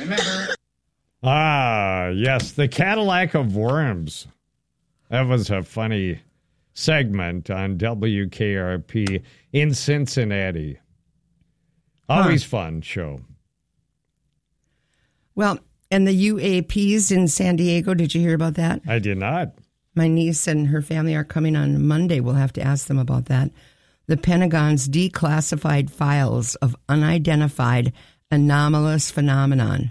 Remember. Ah, yes, the Cadillac of Worms. That was a funny segment on WKRP in Cincinnati. Always fun show. Well, and the UAPs in San Diego, did you hear about that? I did not. My niece and her family are coming on Monday. We'll have to ask them about that. The Pentagon's declassified files of unidentified anomalous phenomenon.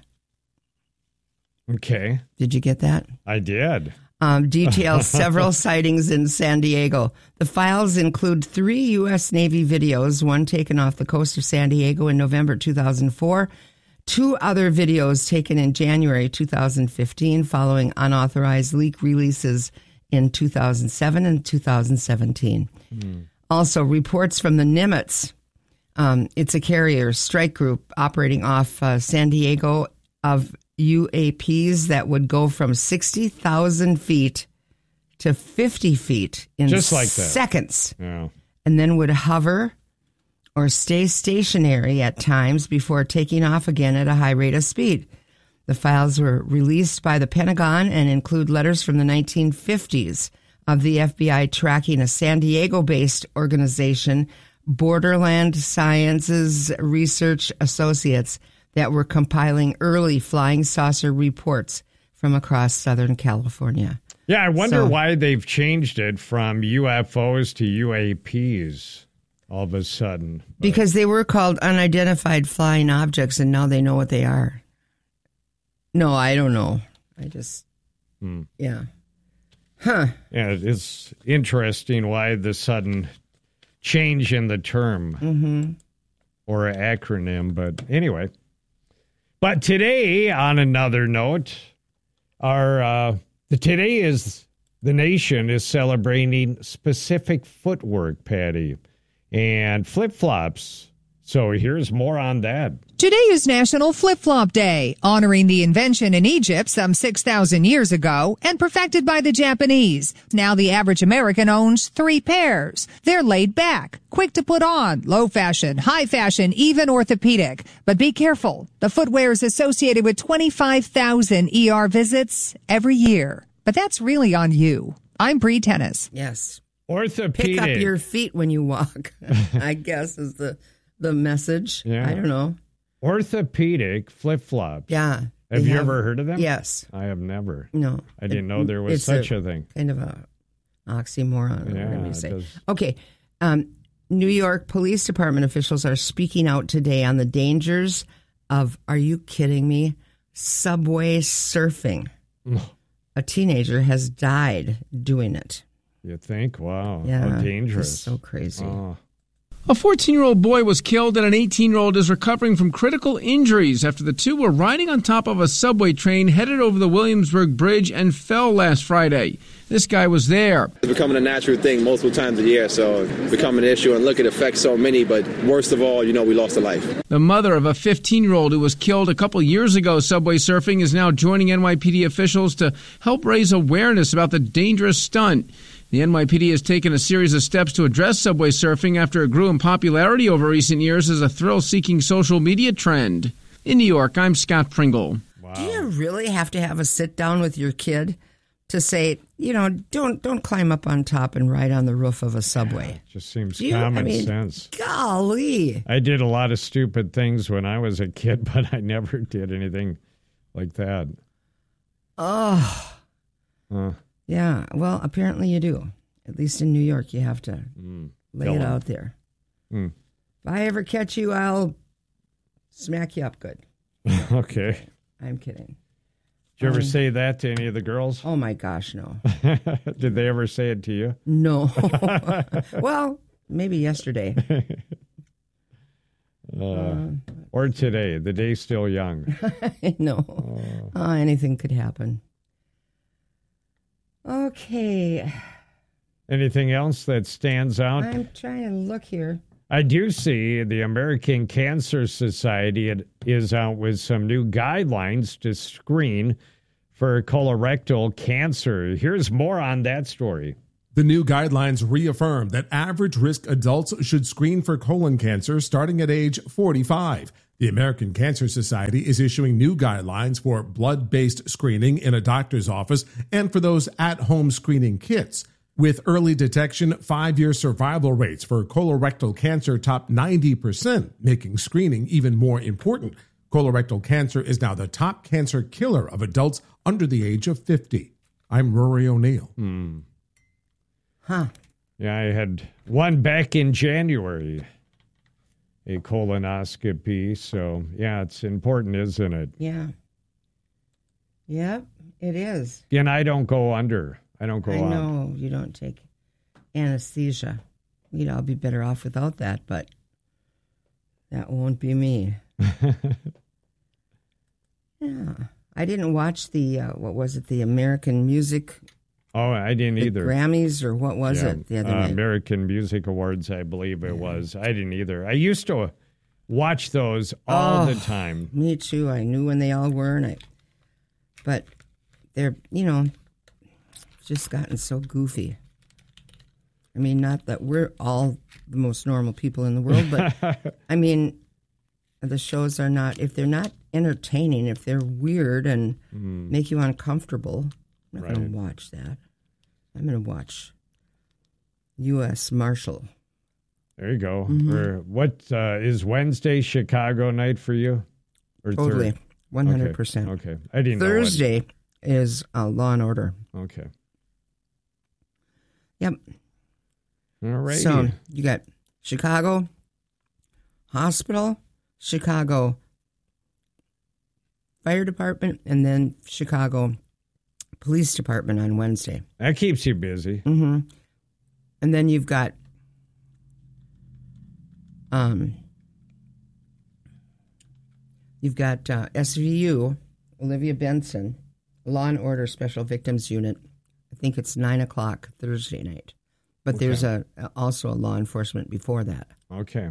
Okay. Did you get that? I did. Details several sightings in San Diego. The files include 3 U.S. Navy videos, one taken off the coast of San Diego in November 2004, 2 other videos taken in January 2015 following unauthorized leak releases in 2007 and 2017. Also, reports from the Nimitz. It's a carrier strike group operating off San Diego of UAPs that would go from 60,000 feet to 50 feet in just like that. Seconds. Yeah. And then would hover or stay stationary at times before taking off again at a high rate of speed. The files were released by the Pentagon and include letters from the 1950s of the FBI tracking a San Diego-based organization, Borderland Sciences Research Associates, that were compiling early flying saucer reports from across Southern California. Yeah, I wonder why they've changed it from UFOs to UAPs all of a sudden. Because they were called unidentified flying objects, and now they know what they are. No, I don't know. I just, yeah. Huh. Yeah, it's interesting why the sudden change in the term or acronym, but anyway. But today, on another note, today is the nation is celebrating specific footwork, Patty, and flip-flops. So here's more on that. Today is National Flip-Flop Day, honoring the invention in Egypt some 6,000 years ago and perfected by the Japanese. Now the average American owns 3 pairs. They're laid back, quick to put on, low fashion, high fashion, even orthopedic. But be careful. The footwear is associated with 25,000 ER visits every year. But that's really on you. I'm Bree Tennis. Yes. Orthopedic. Pick up your feet when you walk, I guess is the message. Yeah. I don't know. Orthopedic flip-flops. Yeah. Have you ever heard of them? Yes. I have never. No. I didn't know there was such a thing. Kind of a oxymoron, Yeah, whatever you say. it does. Okay. New York Police Department officials are speaking out today on the dangers of, are you kidding me, subway surfing. A teenager has died doing it. You think? Wow. Yeah. How dangerous. It's so crazy. Oh. A 14-year-old boy was killed and an 18-year-old is recovering from critical injuries after the two were riding on top of a subway train headed over the Williamsburg Bridge and fell last Friday. This guy was there. It's becoming a natural thing multiple times a year, so it's becoming an issue. And look, it affects so many, but worst of all, we lost a life. The mother of a 15-year-old who was killed a couple years ago subway surfing is now joining NYPD officials to help raise awareness about the dangerous stunt. The NYPD has taken a series of steps to address subway surfing after it grew in popularity over recent years as a thrill-seeking social media trend. In New York, I'm Scott Pringle. Wow. Do you really have to have a sit-down with your kid to say, don't climb up on top and ride on the roof of a subway? Just seems common sense. Golly. I did a lot of stupid things when I was a kid, but I never did anything like that. Oh. Yeah, well, apparently you do. At least in New York, you have to lay it out there. If I ever catch you, I'll smack you up good. Okay. I'm kidding. Did you ever say that to any of the girls? Oh, my gosh, no. Did they ever say it to you? No. Well, maybe yesterday. Or today. The day's still young. No. Anything could happen. Okay. Anything else that stands out? I'm trying to look here. I do see the American Cancer Society is out with some new guidelines to screen for colorectal cancer. Here's more on that story. The new guidelines reaffirm that average risk adults should screen for colon cancer starting at age 45. The American Cancer Society is issuing new guidelines for blood-based screening in a doctor's office and for those at-home screening kits. With early detection, 5-year survival rates for colorectal cancer top 90%, making screening even more important. Colorectal cancer is now the top cancer killer of adults under the age of 50. I'm Rory O'Neill. Huh. Yeah, I had one back in January, a colonoscopy. So, yeah, it's important, isn't it? Yeah. Yep, it is. And I don't go under. I don't go I up. know you don't take anesthesia. We'd all be better off without that, but that won't be me. Yeah. I didn't watch the, what was it, the American Music Oh, I didn't the either. Grammys, or what was it the other night? American Music Awards, I believe it was. I didn't either. I used to watch those all the time. Me too. I knew when they all were, but they're, just gotten so goofy. I mean, not that we're all the most normal people in the world, but I mean, the shows are not, if they're not entertaining, if they're weird and make you uncomfortable, I'm not going to watch that. I'm going to watch U.S. Marshal. There you go. Or what is Wednesday Chicago night for you? Or Totally, 100%. Okay. I didn't Thursday is Law and Order. know. Okay. Yep. All right. So you got Chicago Hospital, Chicago Fire Department, and then Chicago Police Department on Wednesday. That keeps you busy. Mm-hmm. And then you've got SVU, Olivia Benson, Law and Order Special Victims Unit. I think it's 9:00 Thursday night. But there's also a law enforcement before that. Okay.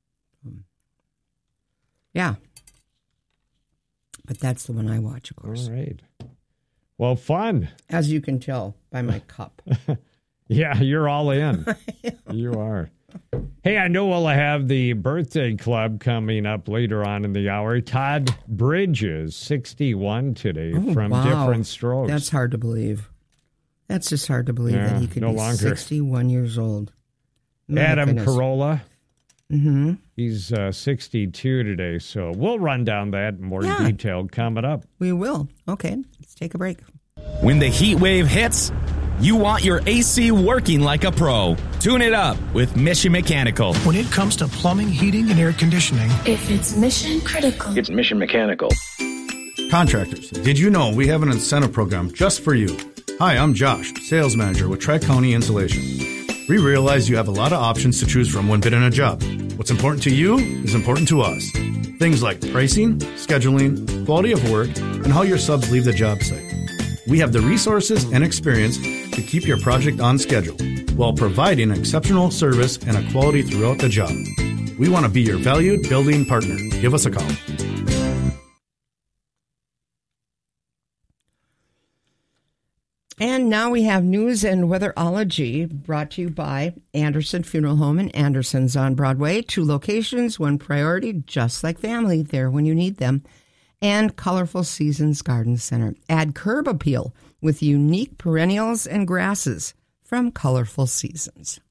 Yeah. But that's the one I watch, of course. All right. Well, fun. As you can tell by my cup. Yeah, you're all in. You are. Hey, I know we'll have the birthday club coming up later on in the hour. Todd Bridges, 61 today, from Different Strokes. That's hard to believe. That's just hard to believe that he could no be longer. 61 years old. My Adam goodness. Carolla. Mm-hmm. He's 62 today, so we'll run down that in more detail coming up. We will. Okay, let's take a break. When the heat wave hits, you want your AC working like a pro. Tune it up with Mission Mechanical. When it comes to plumbing, heating, and air conditioning, if it's mission critical, it's Mission Mechanical. Contractors, did you know we have an incentive program just for you? Hi, I'm Josh, sales manager with Tri-County Insulation. We realize you have a lot of options to choose from when bidding a job. What's important to you is important to us. Things like pricing, scheduling, quality of work, and how your subs leave the job site. We have the resources and experience to keep your project on schedule while providing exceptional service and a quality throughout the job. We want to be your valued building partner. Give us a call. And now we have news and weatherology brought to you by Anderson Funeral Home in Anderson's on Broadway. 2 locations, 1 priority, just like family, there when you need them. And Colorful Seasons Garden Center. Add curb appeal with unique perennials and grasses from Colorful Seasons.